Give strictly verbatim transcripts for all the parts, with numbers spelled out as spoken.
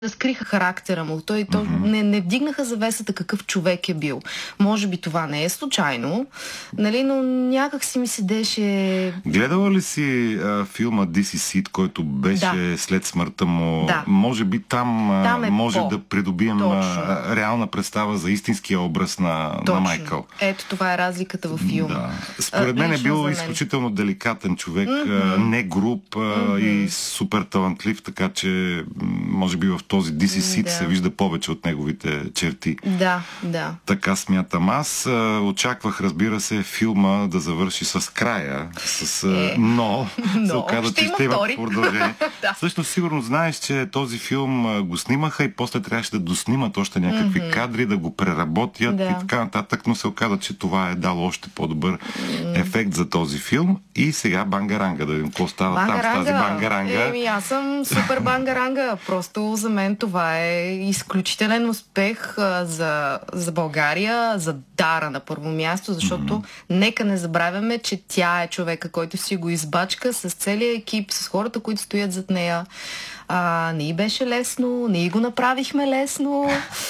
разкриха характера му. Той, той mm-hmm. не, не вдигнаха завесата какъв човек е бил. Може би това не е случайно, нали, но някак си ми седеше... Гледала ли си а, филма This Is It, който беше да. след смъртта му? Да. Може би там, там е може по. да придобием а, реална представа за истинския образ на, на Майкъл. Ето това е разликата във филма. Да. Според мен е бил мен. изключително деликатен човек, mm-hmm. не груб mm-hmm. и супер талантлив, така че може би в този This Is It да. се вижда повече от неговите черти. Да, да. Така смятам аз. Очаквах, разбира се, филма да завърши с края, с е. но, но се оказа, че ще има продължение. да. Всъщност сигурно знаеш, че този филм го снимаха и после трябваше да доснимат още някакви mm-hmm. кадри, да го преработят да. и така нататък, но се оказа, че това е дало още по-добър mm. ефект за този филм. И сега бангаранга, да видим какво става бангаранга. там с тази бангаранга. Еми, аз съм супер бангаранга. Просто за мен това е изключителен успех а, за, за България, за Дара на първо място, защото mm-hmm. нека не забравяме, че тя е човека, който си го избачка с целия екип, с хората, които стоят зад нея. А, не й беше лесно, не й го направихме лесно.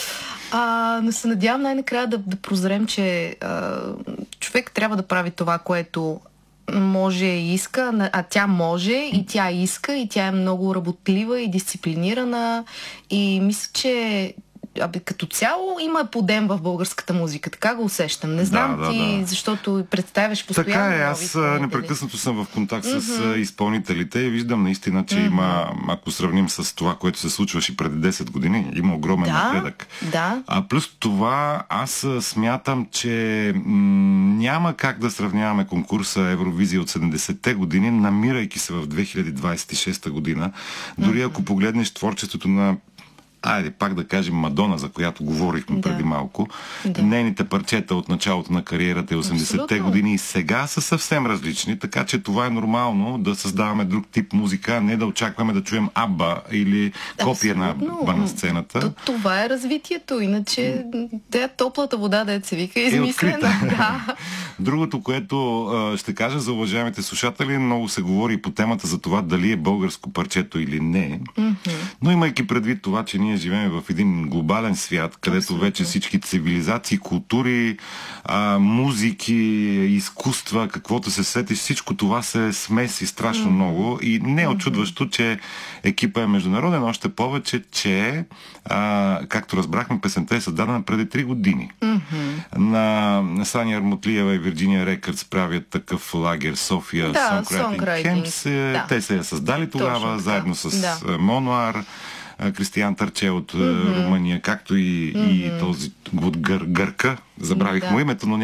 А, но се надявам най-накрая да, да прозрем, че а, човек трябва да прави това, което може и иска, а тя може и тя иска и тя е много работлива и дисциплинирана и мисля, че абе, като цяло има подем в българската музика. Така го усещам. Не знам да, ти, да, да. защото представяш постоянно. Така е, аз непрекъснато съм в контакт mm-hmm. с изпълнителите и виждам наистина, че mm-hmm. има, ако сравним с това, което се случваше преди десет години, има огромен да, напредък. Да. А плюс това, аз смятам, че м- няма как да сравняваме конкурса Евровизия от седемдесетте години, намирайки се в две хиляди двадесет и шеста година. Дори mm-hmm. ако погледнеш творчеството на айде пак да кажем Мадона, за която говорихме да. преди малко. Да. Нейните парчета от началото на кариерата и осемдесетте години и сега са съвсем различни, така че това е нормално да създаваме друг тип музика, а не да очакваме да чуем Абба или копия на Абба на сцената. Това е развитието, иначе тя топлата вода, да се вика, измислена. Е да. Другото, което а, ще кажа за уважаемите слушатели, много се говори по темата за това дали е българско парчето или не. Mm-hmm. Но имайки предвид това, че ние живеем в един глобален свят, където Абсолютно. вече всички цивилизации, култури, а, музики, изкуства, каквото се сети, всичко това се смеси страшно mm-hmm. много и не е очудващо, че екипа е международен, още повече, че а, както разбрахме, песента е създадена преди три години. Mm-hmm. На, на Сани Армутлиева и Вирджиния Рекърдс правят такъв лагер София да, Songwriting Camps. Да. Те се я създали тогава, Точно, заедно с да. Монуар, Кристиян Търче от mm-hmm. Румъния, както и, mm-hmm. и този от Гър, Гърка. Забравих да. му името, но